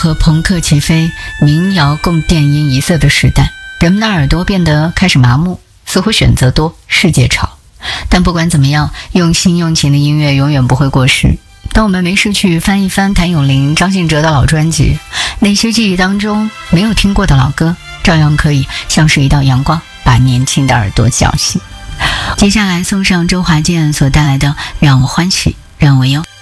和朋克齐飞、民谣共电音一色的时代，人们的耳朵变得开始麻木，似乎选择多，世界潮。但不管怎么样，用心用情的音乐永远不会过时。当我们没事去翻一翻谭咏麟、张信哲的老专辑，那些记忆当中没有听过的老歌，照样可以像是一道阳光，把年轻的耳朵叫醒。接下来送上周华健所带来的《让我欢喜让我忧》。